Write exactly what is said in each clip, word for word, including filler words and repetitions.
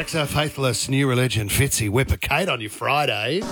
So faithless, new religion, Fitzy, Whipper, Kate on your Friday.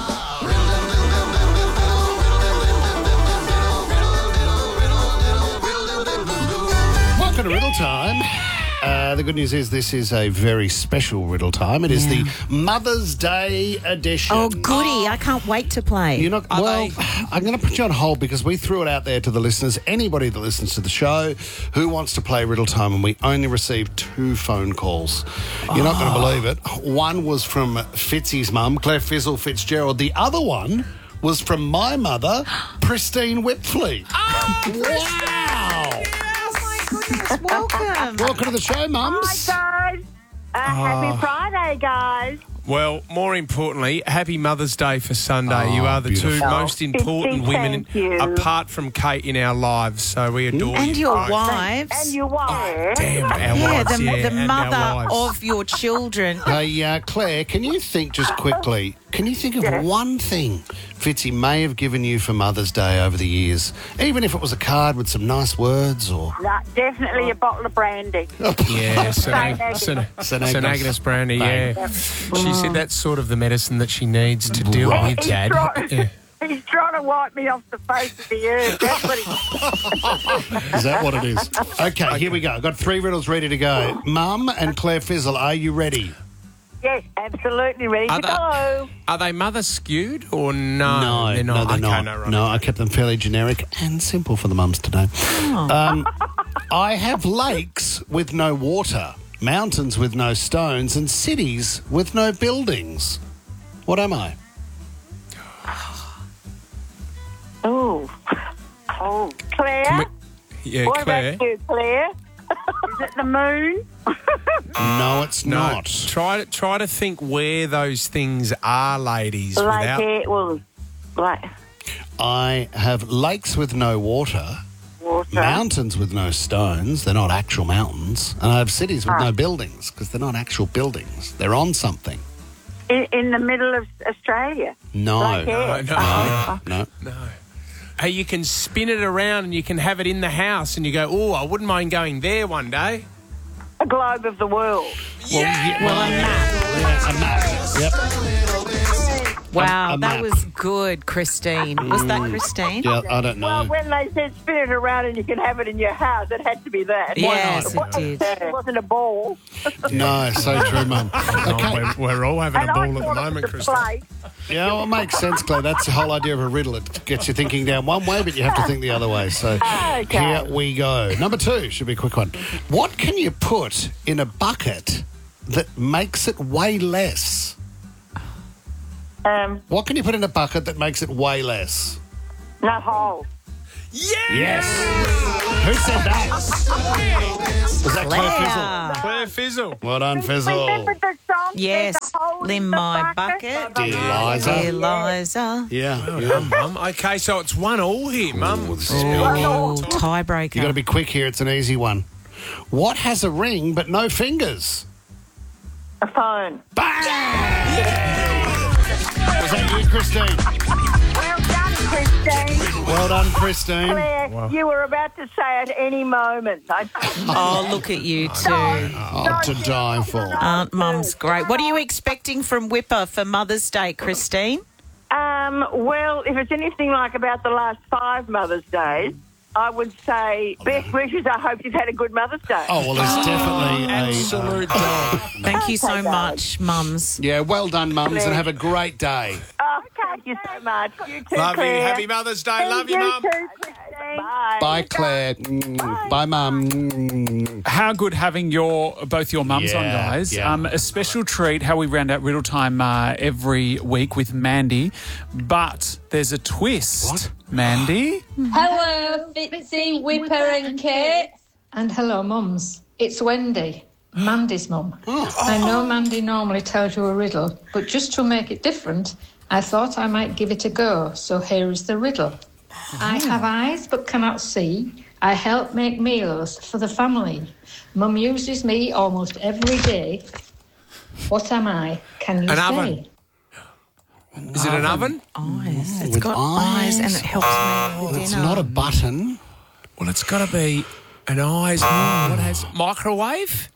Welcome to Riddle Time. Uh, the good news is this is a very special Riddle Time. It is Yeah. the Mother's Day edition. Oh, goody. I can't wait to play. You're not, Are well, they- I'm going to put you on hold because we threw it out there to the listeners. Anybody that listens to the show who wants to play Riddle Time, and we only received two phone calls. You're not going to believe it. One was from Fitzy's mum, Claire Fizzle Fitzgerald. The other one was from my mother, Pristine Whipfleet. Wow! Goodness, welcome. Welcome to the show, mums. Hi, guys. Uh, Happy Friday, guys. Well, more importantly, happy Mother's Day for Sunday. Oh, you are the beautiful. two most important Thank women you. apart from Kate in our lives. So we adore And you. your both. wives. And your wife. Damn, our yeah, wives, the, yeah, the and our mother wives. of your children. Hey, uh, Claire, can you think just quickly, can you think of Yes. one thing Fitzy may have given you for Mother's Day over the years? Even if it was a card with some nice words or... No, definitely a bottle of brandy. Yeah, St. Saint Ag- St. St. St. Agnes. Agnes brandy, Bang. yeah. She said that's sort of the medicine that she needs to deal Right. with, Dad. He's, Yeah. trying, he's trying to wipe me off the face of the earth. That's what he, Is that what it is? Okay, here we go. I've got three riddles ready to go. Mum and Claire Fizzle, are you ready? yes, absolutely ready Are to they- go. Are they mother skewed or no? No, they're not. no, they're Okay, not. No, right. No, I kept them fairly generic and simple for the mums today. Um, I have lakes with no water, mountains with no stones, and cities with no buildings. What am I? Oh. Oh, Claire? Can we- Yeah, what Claire. about you, Claire? Is it the moon? No, it's No, not. try to try to think where those things are, ladies. Like without it was like I have lakes with no water, water. mountains with no stones. They're not actual mountains. And I have cities with no buildings because they're not actual buildings. They're on something. In, in the middle of Australia. No. Like no, it. no, No. no. Hey, you can spin it around and you can have it in the house, and you go, "Oh, I wouldn't mind going there one day." A globe of the world. Well, yeah, well, a map. Yeah, a map. Yep. Wow, a that map. was good, Christine. Was that Christine? Yeah, I don't know. Well, when they said spin it around and you can have it in your house, it had to be that. Yes, It wasn't- it did. It wasn't a ball. No, so true, Mum. Oh, Okay. we're, we're all having And a I ball at the thought moment, it was a Christine. plate. Yeah, well, it makes sense, Claire. That's the whole idea of a riddle. It gets you thinking down one way, but you have to think the other way. So Okay. here we go. Number two should be a quick one. What can you put in a bucket that makes it weigh less? Um, What can you put in a bucket that makes it weigh less? no hole. Yeah! Yes. Who said that? Was that Claire Fizzle? Claire. Claire Fizzle. Well done, Fizzle. Remember the song? Yes, There's a hole in the my bucket. Dear Liza. Dear Liza. Yeah. Well yeah. done, Mum. Okay, so it's one all here, Mum. Oh, You tiebreaker. got to be quick here. It's an easy one. What has a ring but no fingers? A phone. Bang! Was that you, Christine? Well done, Christine. Well done, Christine. Claire, you were about to say at any moment. I Oh, look at you two. Oh, to die for. Aunt Mum's great. What are you expecting from Whipper for Mother's Day, Christine? Um, well, if it's anything like about the last five Mother's Days, I would say best wishes. I hope you've had a good Mother's Day. Oh, well, there's definitely a... Absolute dog. Thank you so Okay, much, mums. Yeah, well done, mums, and have a great day. Oh, thank you so much. You too, Love you. Claire. Happy Mother's Day. Thank Love you, Mum. too, Christine. Bye. Bye, Claire. Mm, Bye, Mum. Mm. How good having your both your mums on, Yeah, guys. yeah. Um, a special treat, how we round out Riddle Time uh, every week with Mandy. But there's a twist, What? Mandy. Hello, Fitzy, Whipper and Kate. And hello, mums. It's Wendy, Mandy's mum. I know Mandy normally tells you a riddle, but just to make it different, I thought I might give it a go. So here is the riddle. I have eyes but cannot see. I help make meals for the family. Mum uses me almost every day. What am I? Can you An say? oven. Is it an oven? Eyes. It's With got eyes. eyes and it helps me with It's dinner. not a button. Well, it's got to be an eyes. What has microwave?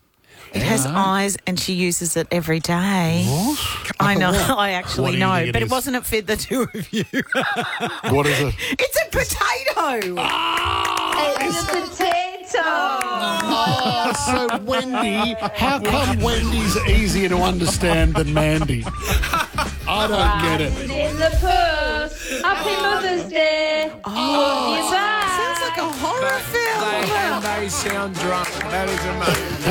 It has eyes and she uses it every day. What? I know, What? I What actually do you know, think it but is? it wasn't it for the two of you. What is it? It's a potato. It's a potato. Oh, so Wendy, how come Wendy's easier to understand than Mandy? I don't get it. In the post. Happy Mother's Day. Oh, you Sounds like a horror film. They, and they sound drunk. That is amazing.